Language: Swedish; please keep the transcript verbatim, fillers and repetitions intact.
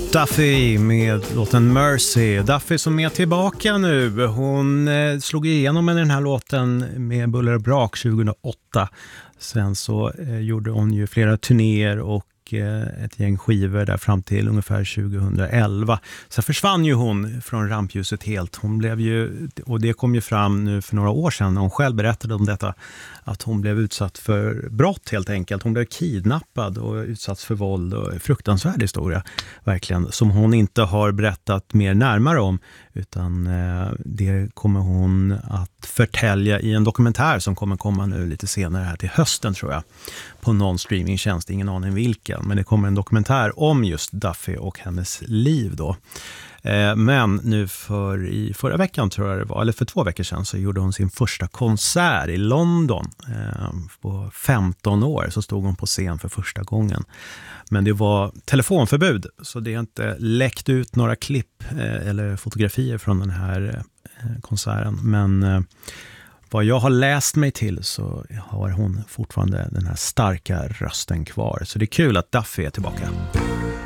Duffy med låten Mercy. Duffy som är tillbaka nu. Hon eh, slog igenom med den här låten med Buller och Brak tjugohundraåtta. Sen så eh, gjorde hon ju flera turnéer och eh, ett gäng skivor där fram till ungefär tjugohundraelva. Sen försvann ju hon från rampljuset helt. Hon blev ju, och det kom ju fram nu för några år sedan när hon själv berättade om detta, att hon blev utsatt för brott helt enkelt. Hon blev kidnappad och utsatt för våld och fruktansvärd historia verkligen, som hon inte har berättat mer närmare om, utan eh, det kommer hon att förtälja i en dokumentär som kommer komma nu lite senare här till hösten tror jag, på någon streamingtjänst, ingen aning vilken, men det kommer en dokumentär om just Duffy och hennes liv då. Men nu för i förra veckan tror jag det var, eller för två veckor sedan, så gjorde hon sin första konsert i London. På femton år så stod hon på scen för första gången. Men det var telefonförbud, så det är inte läckt ut några klipp eller fotografier från den här konserten. Men vad jag har läst mig till så har hon fortfarande den här starka rösten kvar. Så det är kul att Duffy är tillbaka.